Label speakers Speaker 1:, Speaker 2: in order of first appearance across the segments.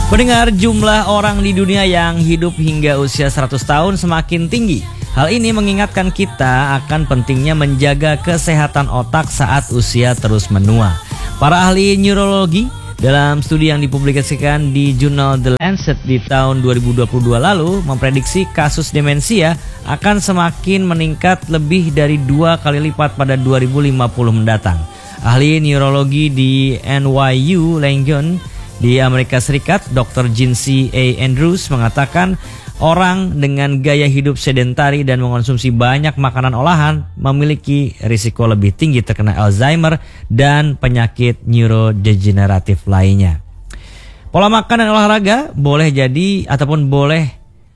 Speaker 1: Pendengar, jumlah orang di dunia yang hidup hingga usia 100 tahun semakin tinggi. Hal ini mengingatkan kita akan pentingnya menjaga kesehatan otak saat usia terus menua. Para ahli neurologi dalam studi yang dipublikasikan di jurnal The Lancet di tahun 2022 lalu memprediksi kasus demensia akan semakin meningkat lebih dari 2 kali lipat pada 2050 mendatang. Ahli neurologi di NYU Langone di Amerika Serikat, Dr. Jinsy A. Andrews mengatakan orang dengan gaya hidup sedentari dan mengonsumsi banyak makanan olahan memiliki risiko lebih tinggi terkena Alzheimer dan penyakit neurodegeneratif lainnya. Pola makan dan olahraga boleh jadi ataupun boleh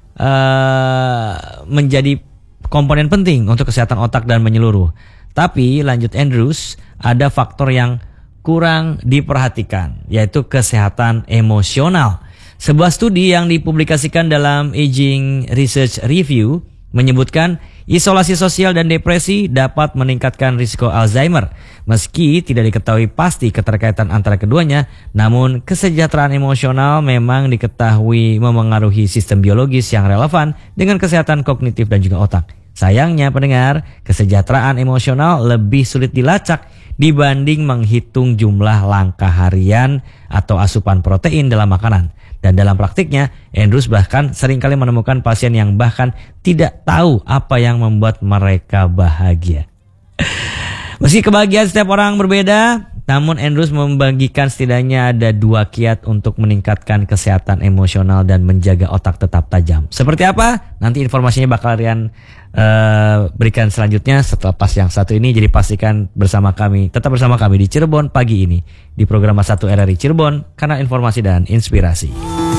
Speaker 1: menjadi komponen penting untuk kesehatan otak dan menyeluruh. Tapi lanjut Andrews, ada faktor yang kurang diperhatikan, yaitu kesehatan emosional. Sebuah studi yang dipublikasikan dalam Aging Research Review menyebutkan isolasi sosial dan depresi dapat meningkatkan risiko Alzheimer. Meski tidak diketahui pasti keterkaitan antara keduanya, namun kesejahteraan emosional memang diketahui memengaruhi sistem biologis yang relevan dengan kesehatan kognitif dan juga otak. Sayangnya pendengar, kesejahteraan emosional lebih sulit dilacak dibanding menghitung jumlah langkah harian atau asupan protein dalam makanan. Dan dalam praktiknya, Andrews bahkan seringkali menemukan pasien yang bahkan tidak tahu apa yang membuat mereka bahagia. Meski kebahagiaan setiap orang berbeda, namun Andrews membagikan setidaknya ada 2 kiat untuk meningkatkan kesehatan emosional dan menjaga otak tetap tajam. Seperti apa? Nanti informasinya bakal Rian berikan selanjutnya setelah pas yang satu ini. Jadi pastikan tetap bersama kami di Cirebon pagi ini di program 1 RRI Cirebon, kanal informasi dan inspirasi.